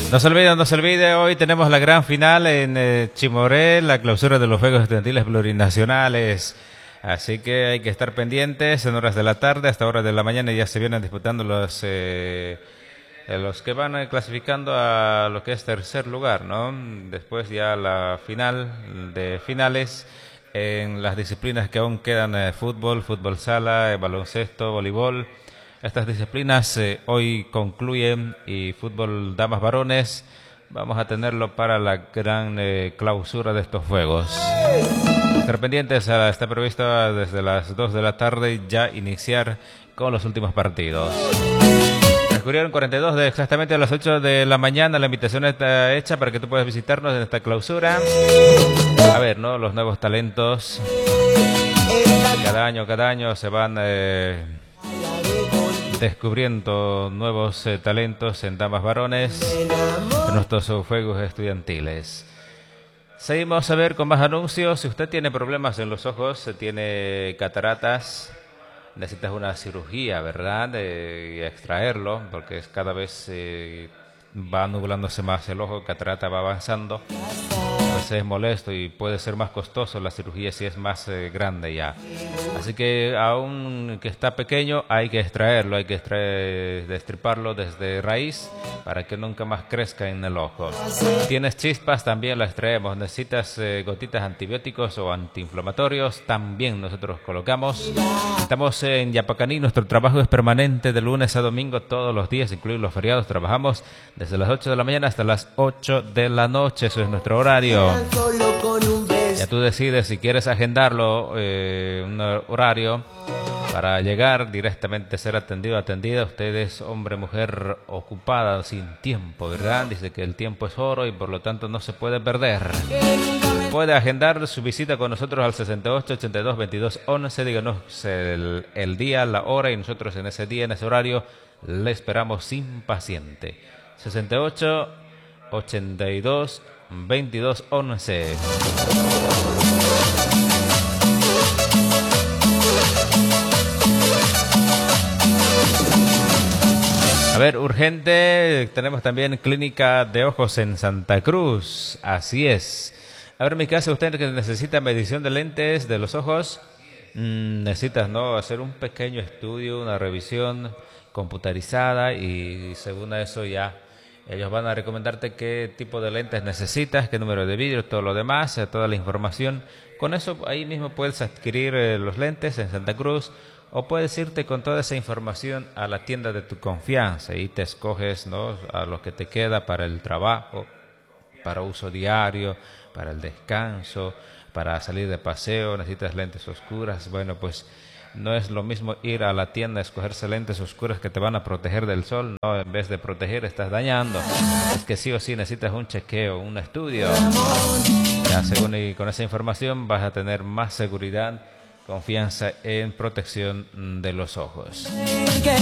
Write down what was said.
No se olvide, hoy tenemos la gran final en Chimoré, la clausura de los Juegos Estudiantiles Plurinacionales. Así que hay que estar pendientes en horas de la tarde, hasta horas de la mañana ya se vienen disputando los que van clasificando a lo que es tercer lugar, ¿no? Después ya la final de finales en las disciplinas que aún quedan, fútbol, fútbol sala, baloncesto, voleibol. Estas disciplinas hoy concluyen y fútbol damas varones vamos a tenerlo para la gran clausura de estos juegos. Estar pendientes, está previsto desde las 2 de la tarde ya iniciar con los últimos partidos. Transcurrieron 42 de exactamente a las 8 de la mañana. La invitación está hecha para que tú puedas visitarnos en esta clausura. A ver, ¿no? Los nuevos talentos. Cada año se van descubriendo nuevos talentos en damas varones en nuestros juegos estudiantiles. Seguimos a ver con más anuncios. Si usted tiene problemas en los ojos, tiene cataratas, necesitas una cirugía, ¿verdad? Y extraerlo, porque cada vez va nublándose más el ojo, catarata va avanzando. A veces es molesto y puede ser más costoso la cirugía si es más grande ya. Así que aún que está pequeño hay que extraerlo, hay que destriparlo desde raíz para que nunca más crezca en el ojo. Tienes chispas, también las extraemos. Necesitas gotitas antibióticos o antiinflamatorios, también nosotros colocamos. Estamos en Yapacaní, nuestro trabajo es permanente de lunes a domingo, todos los días, incluidos los feriados. Trabajamos desde las 8 de la mañana hasta las 8 de la noche, eso es nuestro horario. Ya tú decides si quieres agendarlo, un horario para llegar directamente, ser atendido, atendida. Usted es hombre, mujer ocupada, sin tiempo, ¿verdad? Dice que el tiempo es oro y por lo tanto no se puede perder. Puede agendar su visita con nosotros al 68 82 22 11. Díganos el día, la hora y nosotros en ese día, en ese horario, le esperamos impaciente. 68 82 22 11. A ver, urgente, tenemos también clínica de ojos en Santa Cruz, así es. A ver, en mi caso, usted que necesita medición de lentes de los ojos, necesitas, ¿no?, hacer un pequeño estudio, una revisión computarizada y según eso ya ellos van a recomendarte qué tipo de lentes necesitas, qué número de vidrio, todo lo demás, toda la información. Con eso ahí mismo puedes adquirir los lentes en Santa Cruz o puedes irte con toda esa información a la tienda de tu confianza y te escoges, ¿no?, a lo que te queda para el trabajo, para uso diario, para el descanso, para salir de paseo, necesitas lentes oscuras. Bueno, pues no es lo mismo ir a la tienda a escogerse lentes oscuras que te van a proteger del sol. No, en vez de proteger estás dañando. Es que sí o sí necesitas un chequeo, un estudio. Ya, según y con esa información vas a tener más seguridad, confianza en protección de los ojos.